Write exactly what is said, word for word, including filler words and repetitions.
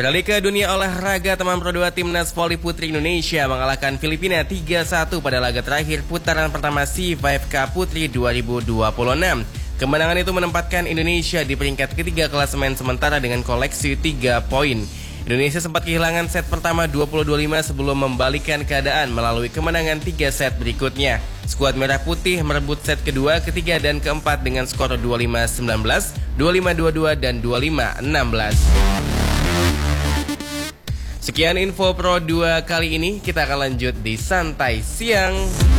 Beralih ke dunia olahraga, teman Pro dua Timnas Voli Putri Indonesia mengalahkan Filipina tiga satu pada laga terakhir putaran pertama C lima Cup Putri dua ribu dua puluh enam. Kemenangan itu menempatkan Indonesia di peringkat ketiga klasemen sementara dengan koleksi tiga poin. Indonesia sempat kehilangan set pertama dua puluh dua puluh lima sebelum membalikan keadaan melalui kemenangan tiga set berikutnya. Skuad Merah Putih merebut set kedua, ketiga, dan keempat dengan skor dua puluh lima sembilan belas, dua puluh lima dua puluh dua, dan dua puluh lima enam belas. Sekian info Pro dua kali ini, kita akan lanjut di Santai Siang.